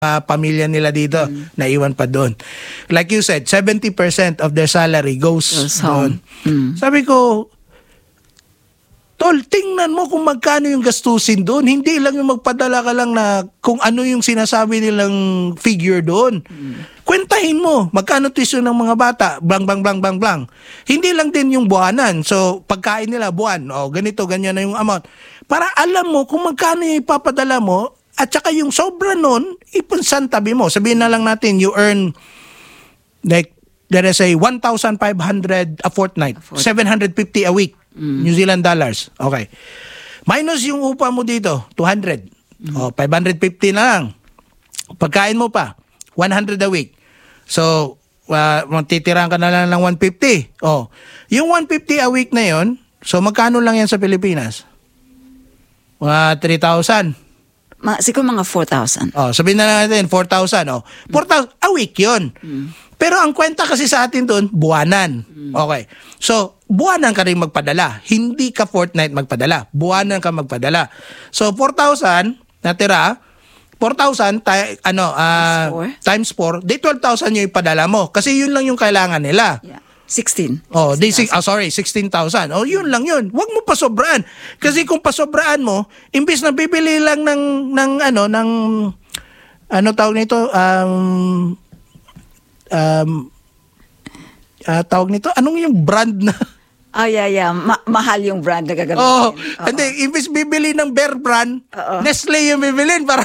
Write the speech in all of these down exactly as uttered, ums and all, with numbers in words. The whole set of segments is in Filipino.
uh, pamilya nila dito, mm. naiwan pa doon. Like you said, seventy percent of their salary goes doon. Mm. Sabi ko, tol, tingnan mo kung magkano yung gastusin doon. Hindi lang yung magpadala ka lang na kung ano yung sinasabi nilang figure doon. Mm. Kwentahin mo, magkano tuition ng mga bata, blang, blang, blang, blang, blang. Hindi lang din yung buwanan. So, pagkain nila, buwan, o ganito, ganyan na yung amount. Para alam mo kung magkano yung ipapadala mo, at saka yung sobra nun, ipunsan tabi mo. Sabihin na lang natin, you earn, like, let us say, one thousand five hundred a fortnight, a fortnight. seven hundred fifty a week, mm. New Zealand dollars. Okay. Minus yung upa mo dito, two hundred. Mm. O, five hundred fifty na lang. Pagkain mo pa, one hundred a week. So, uh, titirahan ka na lang ng one fifty. O, yung one fifty a week na yon, so magkano lang yan sa Pilipinas? Mga uh, three thousand. Ma, siguro mga four thousand. Oh, sabihin na natin, four thousand. Oh. four thousand a week yun. Mm. Pero ang kwenta kasi sa atin doon, buwanan. Mm. Okay. So, buwanan ka rin magpadala. Hindi ka fortnight magpadala. Buwanan ka magpadala. So, four thousand, natira, four thousand, ta- ano, uh, times four, di twelve thousand yung ipadala mo. Kasi yun lang yung kailangan nila. Yeah. sixteen. Oh, di oh, sorry, sixteen thousand. Oh, yun lang yun. Huwag mo pasobraan. Kasi kung pasobraan mo, imbis na bibili lang ng ng ano, ng ano tawag nito, um um uh, tawag nito, anong yung brand na Ah, oh, yeah, yeah. Ma- mahal yung brand na gagamitin. Oh, hindi, imbis bibili ng Bear brand, Uh-oh. Nestle yung bibilin para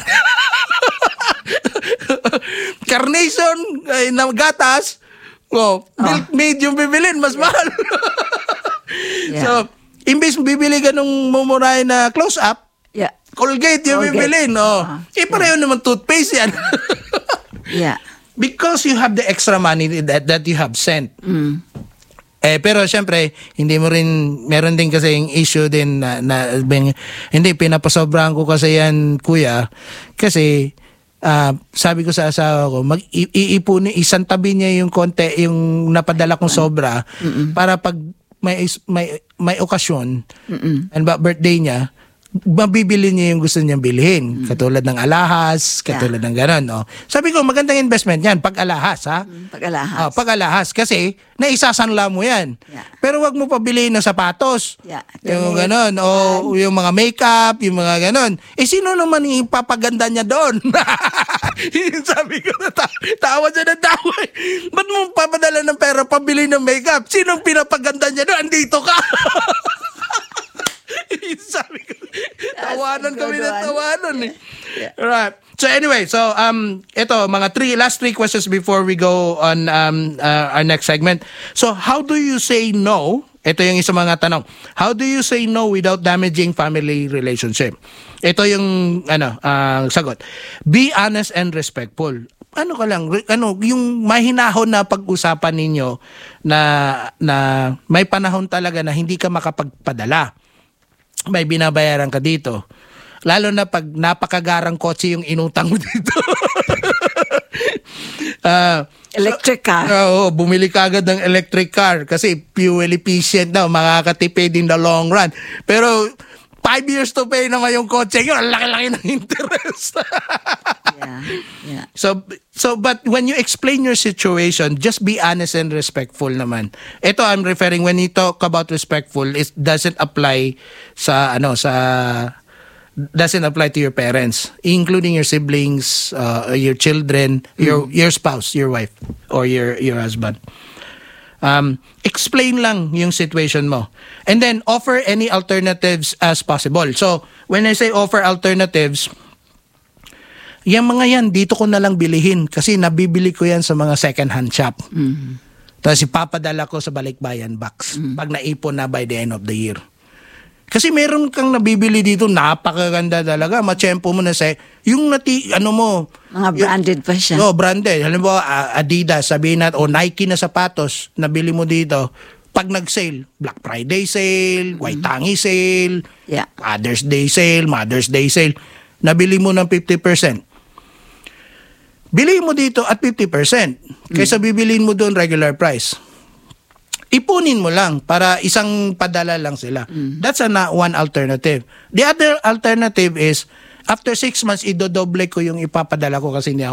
Carnation ay, na gatas. Oh, milk oh. Maid yung bibilin, mas mahal. Yeah. So, imbis bibili ka nung mumuray na close-up, yeah. Colgate yung Colgate. Bibilin. Oh. Uh-huh. Eh, pareho yeah. naman toothpaste yan. Yeah. Because you have the extra money that, that you have sent. Mm. Eh, pero syempre, hindi mo rin, meron din kasi yung issue din na, na bing, hindi, pinapasobrahan ko kasi yan, kuya, kasi, Uh, sabi ko sa asawa ko, mag-iipunin, isang tabi niya yung konti, yung napadala kong sobra, mm-mm. para pag may may may okasyon, mm-mm. and ba birthday niya, mabibili niya yung gusto niyang bilhin. Mm-hmm. Katulad ng alahas, katulad yeah. ng gano'n. No? Sabi ko, magandang investment yan, pag alahas, ha? Mm, pag alahas. Oh, pag alahas, kasi naisasanla mo yan. Yeah. Pero wag mo pabilihin ng sapatos. Yeah. Yung gano'n. O yung mga makeup, yung mga gano'n. Eh, sino naman yung ipapaganda niya doon? Sabi ko, ta- tawa siya na tawa. Ba't mo papadala ng pera pabili ng makeup? Sinong pinapaganda niya doon? Andito ka. Sabi ko, tawanan kami ng tawanan eh. Yeah. Right. So anyway, so um ito mga three last three questions before we go on um uh, our next segment. So how do you say no? Ito yung isa mga tanong. How do you say no without damaging family relationship? Ito yung ano, uh, sagot. Be honest and respectful. Ano ka lang, ano, yung mahinahon na pag-usapan ninyo na na may panahon talaga na hindi ka makapagpadala. May binabayaran ka dito. Lalo na pag napakagarang kotse yung inutang mo dito. uh, electric car. Oo, uh, bumili ka agad ng electric car kasi fuel efficient daw, makakatipid in the long run. Pero five years to pay naman yung kotse yun, ang laki-laki ng interest. Yeah, yeah. So, so, but when you explain your situation, just be honest and respectful naman. Ito, I'm referring, when you talk about respectful, it doesn't apply sa, ano, sa, doesn't apply to your parents, including your siblings, uh, your children, mm. your, your spouse, your wife, or your, your husband. Um, explain lang yung situation mo. And then, offer any alternatives as possible. So, when I say offer alternatives, yung mga yan, dito ko na lang bilihin kasi nabibili ko yan sa mga second-hand shop. Mm-hmm. Tapos ipapadala ko sa balikbayan box mm-hmm. pag naipon na by the end of the year. Kasi meron kang nabibili dito, napakaganda talaga. Matsyempo mo na sa, yung nati, ano mo. Mga branded yung, pa siya. Oo, oh, branded. Alam mo, Adidas, sabihin natin, o Nike na sapatos, nabili mo dito. Pag nag-sale, Black Friday sale, mm-hmm. White Tangi sale, yeah. Father's Day sale, Mother's Day sale, nabili mo ng fifty percent. Bili mo dito at fifty percent. Kaysa bibiliin mo doon regular price. Ipunin mo lang para isang padala lang sila. Mm. That's a na, one alternative. The other alternative is, after six months, idodoble ko yung ipapadala ko kasi niya